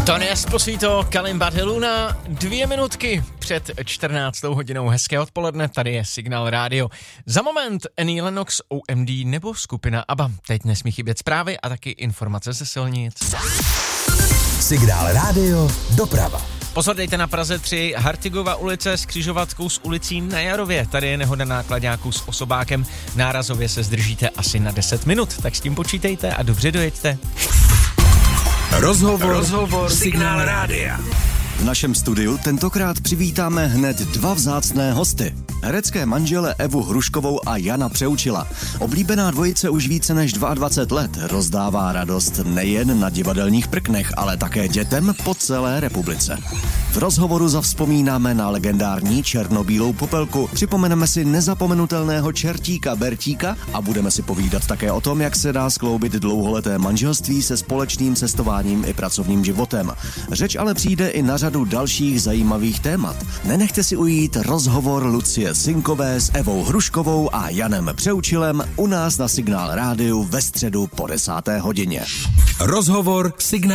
Tony Esposito, Kalimba de Luna, 2 minutky před 14. hodinou. Hezké odpoledne, tady je Signál Rádio. Za moment Annie Lennox, OMD nebo skupina ABBA. Teď nesmí chybět zprávy a taky informace ze silnic. Signál Rádio, doprava. Pozor, dejte na Praze 3, Hartigova ulice s křižovatkou s ulicí na Jarově. Tady je nehoda náklaďáků s osobákem. Nárazově se zdržíte asi na 10 minut, tak s tím počítejte a dobře dojeďte. Rozhovor Signál Rádia. V našem studiu tentokrát přivítáme hned 2 vzácné hosty. Herecké manžele Evu Hruškovou a Jana Přeučila. Oblíbená dvojice už více než 22 let rozdává radost nejen na divadelních prknech, ale také dětem po celé republice. V rozhovoru zavzpomínáme na legendární černobílou popelku, připomeneme si nezapomenutelného čertíka Bertíka a budeme si povídat také o tom, jak se dá skloubit dlouholeté manželství se společným cestováním i pracovním životem. Řeč ale přijde i na řadu dalších zajímavých témat. Nenechte si ujít rozhovor Lucie Sinkové s Evou Hruškovou a Janem Přeučilem u nás na Signál Rádiu ve středu po 10. hodině. Rozhovor Signál